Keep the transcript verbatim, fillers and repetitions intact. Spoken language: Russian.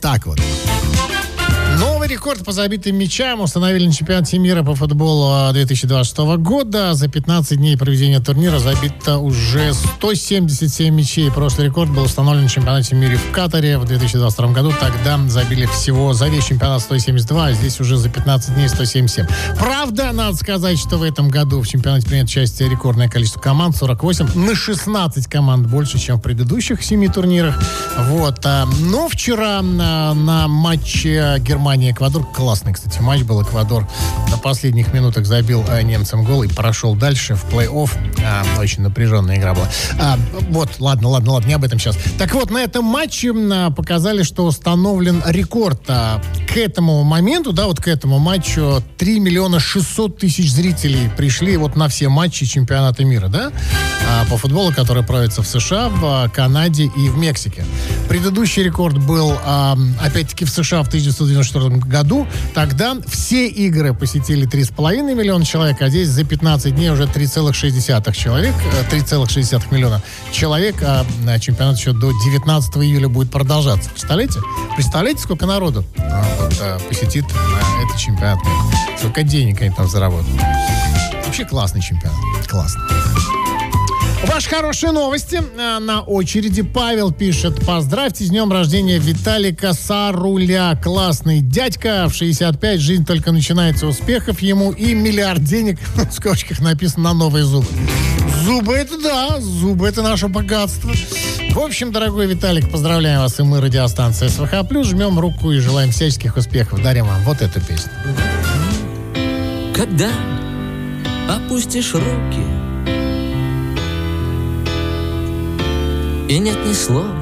так вот. Новый рекорд по забитым мячам установили на чемпионате мира по футболу две тысячи двадцать шестого года. За пятнадцать дней проведения турнира забито уже сто семьдесят семь мячей. Прошлый рекорд был установлен на чемпионате мира в Катаре в две тысячи двадцать втором году. Тогда забили всего за весь чемпионат сто семьдесят два, а здесь уже за пятнадцать дней сто семьдесят семь. Правда, надо сказать, что в этом году в чемпионате принято участие рекордное количество команд, сорок восемь, на шестнадцать команд больше, чем в предыдущих семи турнирах. Вот. Но вчера на, на матче Германия-Эквадор, классный, кстати, матч был. Эквадор на последних минутах забил а, немцам гол и прошел дальше в плей-офф. А, очень напряженная игра была. А, вот, ладно, ладно, ладно, не об этом сейчас. Так вот, на этом матче а, показали, что установлен рекорд. А, к этому моменту, да, вот к этому матчу три миллиона шестьсот тысяч зрителей пришли вот на все матчи чемпионата мира, да, а, по футболу, который проводится в США, в Канаде и в Мексике. Предыдущий рекорд был, а, опять-таки, в США в тысяча девятьсот девяносто четвёртом году. Тогда все игры посетили три с половиной миллиона человек, а здесь за пятнадцать дней уже три целых шесть десятых человек, три целых шесть десятых миллиона человек, а чемпионат еще до девятнадцатого июля будет продолжаться. Представляете? Представляете, сколько народу а, вот, а, посетит а, этот чемпионат мира? Сколько денег они там заработают? Вообще классный чемпионат. Классный. Ваши хорошие новости. На очереди Павел пишет: поздравьте с днем рождения Виталика Саруля. Классный дядька, в шестьдесят пять, жизнь только начинается, успехов ему и миллиард денег, в скобочках написано, на новые зубы. Зубы это да, зубы это наше богатство. В общем, дорогой Виталик, поздравляем вас, и мы, радиостанция СВХ Плюс, жмем руку и желаем всяческих успехов. Дарим вам вот эту песню. Когда опустишь руки и нет ни слова